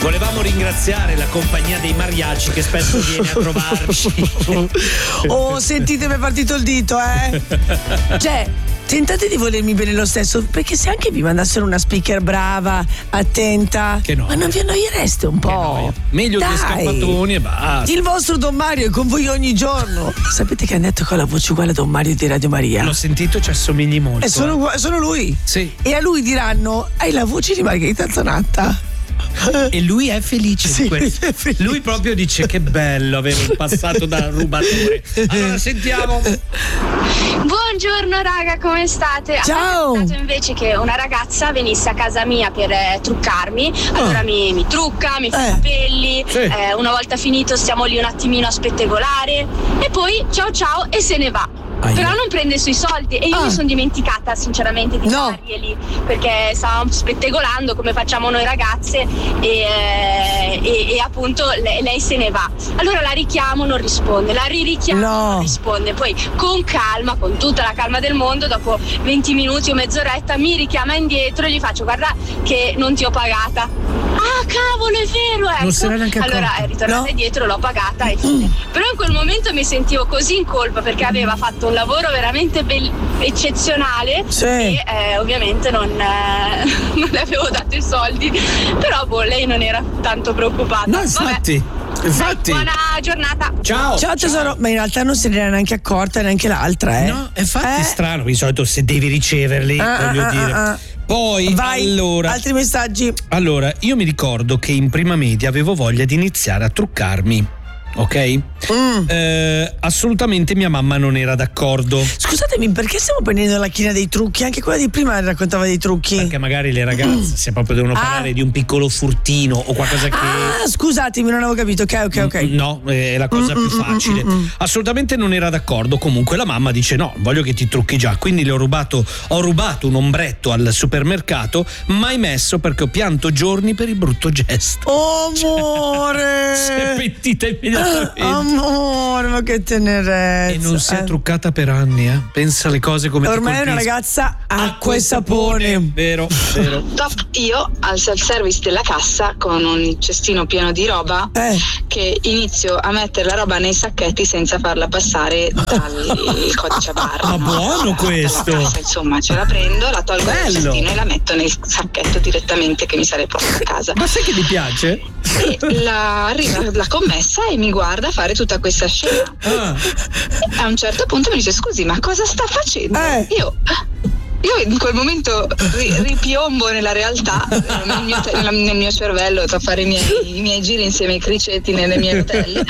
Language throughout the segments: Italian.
Volevamo ringraziare la compagnia dei mariachi che spesso viene a trovarci. Oh, sentite, mi è partito il dito, Cioè, tentate di volermi bene lo stesso, perché se anche vi mandassero una speaker brava, attenta, che no, ma non vi annoiereste un po'? Meglio due scappatoni e basta. Il vostro Don Mario è con voi ogni giorno. Sapete che hanno detto che ha la voce uguale a Don Mario di Radio Maria? L'ho sentito, ci assomigli molto. Sono lui. Sì. E a lui diranno: hai la voce di Margherita Zanatta. E lui è felice di questo. Lui proprio dice: che bello avere un passato da rubatore. Allora sentiamo. Buongiorno raga, come state? Ciao. A me è capitato invece che una ragazza venisse a casa mia per truccarmi. Allora mi trucca, mi fa i capelli, una volta finito stiamo lì un attimino a spettegolare e poi ciao ciao e se ne va. Però non prende i suoi soldi e io mi sono dimenticata sinceramente di darglieli, perché stavamo spettegolando come facciamo noi ragazze e appunto lei se ne va. Allora la richiamo, non risponde, la ririchiamo, non risponde, poi con calma, con tutta la calma del mondo, dopo 20 minuti o mezz'oretta mi richiama indietro e gli faccio: guarda che non ti ho pagata. Ah cavolo, è vero, ecco. Non se n'è neanche accorto. Allora è ritornata indietro, l'ho pagata e però in quel momento mi sentivo così in colpa perché aveva fatto un lavoro veramente eccezionale e ovviamente non le avevo dato i soldi, però lei non era tanto preoccupata. No, infatti. Buona giornata. Ciao tesoro. Ma in realtà non se ne era neanche accorta neanche l'altra, No, infatti è strano, di solito se devi riceverli, voglio dire. Poi, allora, altri messaggi. Allora, io mi ricordo che in prima media avevo voglia di iniziare a truccarmi. Ok? Assolutamente mia mamma non era d'accordo. Scusatemi, perché stiamo prendendo la china dei trucchi? Anche quella di prima raccontava dei trucchi. Perché magari le ragazze, se proprio devono parlare di un piccolo furtino o qualcosa che. Scusatemi, non avevo capito. Ok. No, è la cosa più facile. Assolutamente non era d'accordo. Comunque la mamma dice: no, voglio che ti trucchi già. Quindi ho rubato un ombretto al supermercato, mai messo perché ho pianto giorni per il brutto gesto. Oh, amore! Si è pentita immediatamente. Amore, ma che tenerezza. E non si è truccata per anni, Pensa alle cose come ormai è una ragazza acqua e sapone. Vero. Top, io al self-service della cassa con un cestino pieno di roba che inizio a mettere la roba nei sacchetti senza farla passare dal codice a barra. Ma buono questo. Cassa, insomma, ce la prendo, la tolgo dal cestino e la metto nel sacchetto direttamente che mi sarei portata a casa. Ma sai che ti piace? E arriva la commessa e mi guarda fare tutta questa scena. A un certo punto mi dice: scusi, ma cosa sta facendo? Io in quel momento ripiombo nella realtà, nel mio cervello, a fare i miei giri insieme ai criceti nelle mie rotelle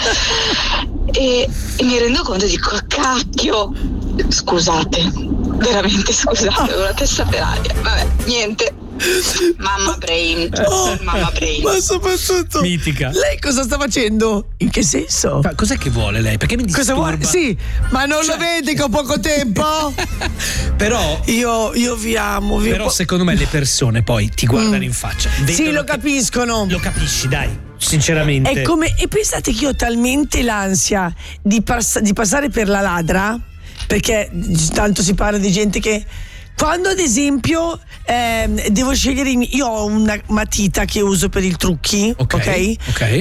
e mi rendo conto e dico: cacchio, scusate, veramente scusate, avevo la testa per aria. Vabbè, niente. Mamma brain. Ma soprattutto mitica. Lei cosa sta facendo? In che senso? Ma cos'è che vuole lei? Perché mi disturba? Cosa vuole? Sì, ma non lo vede che ho poco tempo? Però io vi amo. Però secondo me le persone poi ti guardano in faccia. Sì, lo capiscono. Lo capisci, dai. Sinceramente. E pensate che io ho talmente l'ansia di passare per la ladra, perché tanto si parla di gente che quando ad esempio devo scegliere io ho una matita che uso per i trucchi, ok?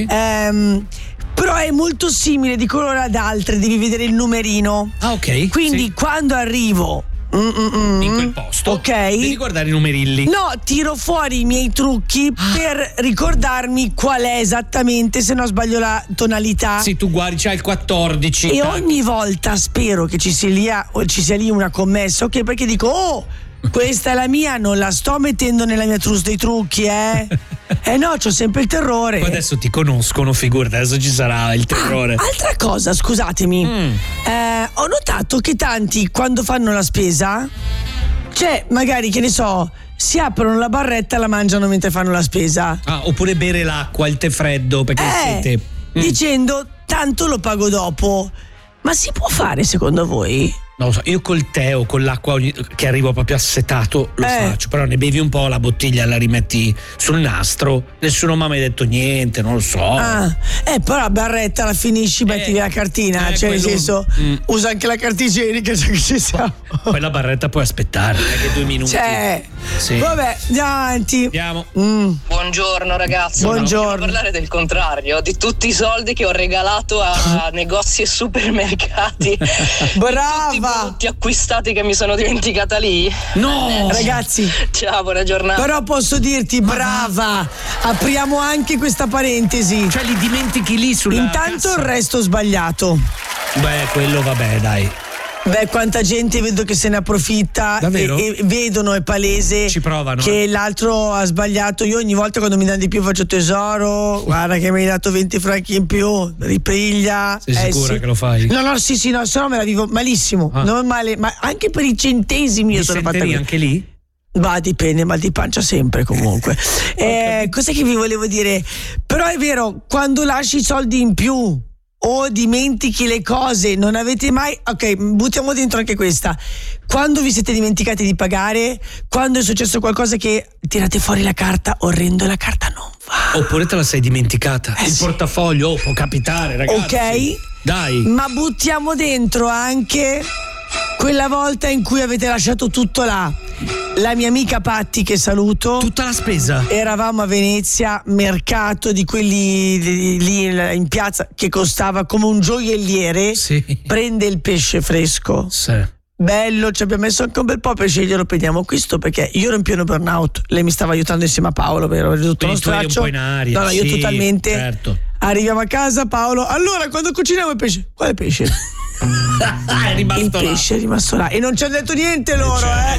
Però è molto simile di colore ad altre, devi vedere il numerino. Ok. Quindi quando arrivo in quel posto, devi guardare i numerilli. No, tiro fuori i miei trucchi per ricordarmi qual è esattamente, se no sbaglio la tonalità. Sì, tu guardi, c'hai il 14 e ogni volta spero che ci sia lì una commessa, ok? Perché dico: questa è la mia, non la sto mettendo nella mia trousse dei trucchi, no, c'ho sempre il terrore. Poi adesso ti conoscono, figurati, adesso ci sarà il terrore. Altra cosa, scusatemi, ho notato che tanti quando fanno la spesa, cioè magari, che ne so, si aprono la barretta e la mangiano mentre fanno la spesa. Oppure bere l'acqua, il tè freddo, perché siete dicendo: tanto lo pago dopo. Ma si può fare secondo voi? Non lo so, io col tè o con l'acqua che arrivo proprio assetato lo faccio, però ne bevi un po', la bottiglia la rimetti sul nastro, nessuno mi ha mai detto niente, non lo so. Però la barretta la finisci, metti via la cartina, cioè nel senso usa anche la carta igienica, cioè che ci siamo. Poi la barretta puoi aspettare, anche 2 minuti. Sì. Vabbè, andiamo avanti. Andiamo. Buongiorno ragazzi. Buongiorno. Voglio parlare del contrario, di tutti i soldi che ho regalato a negozi e supermercati. Brava. Tutti i prodotti acquistati che mi sono dimenticata lì. No, ragazzi. Ciao, buona giornata. Però posso dirti, brava. Apriamo anche questa parentesi. Cioè li dimentichi lì sulla Intanto cassa. il resto sbagliato. Beh, quello vabbè, dai. Beh, quanta gente vedo che se ne approfitta. Davvero? E vedono, è palese. Ci provano. Che l'altro ha sbagliato. Io ogni volta quando mi danno di più faccio tesoro. Guarda che mi hai dato 20 franchi in più. Ripriglia. Sei sicura sì. che lo fai? No, sì, se no me la vivo malissimo. Non male, ma anche per i centesimi io sono fatta così. anche lì? Va, dipende, mal di pancia sempre comunque. Cos'è che vi volevo dire? Però è vero, quando lasci i soldi in più o dimentichi le cose, non avete mai... Ok, buttiamo dentro anche questa. Quando vi siete dimenticati di pagare, quando è successo qualcosa che tirate fuori la carta, orrendo, la carta non va. Oppure te la sei dimenticata. Il portafoglio, può capitare, ragazzi. Ok? Dai. Ma buttiamo dentro anche quella volta in cui avete lasciato tutto là. La mia amica Patti, che saluto, tutta la spesa. Eravamo a Venezia, mercato di quelli lì in piazza che costava come un gioielliere. Sì. Prende il pesce fresco. Sì. Bello, ci abbiamo messo anche un bel po' per scegliere, prendiamo questo perché io ero in pieno burnout. Lei mi stava aiutando insieme a Paolo, vero? Tutto uno straccio. Un po' in aria. No, io totalmente. Certo. Arriviamo a casa, Paolo. Allora, quando cuciniamo il pesce, quale pesce? È rimasto il pesce è rimasto là e non ci hanno detto niente loro,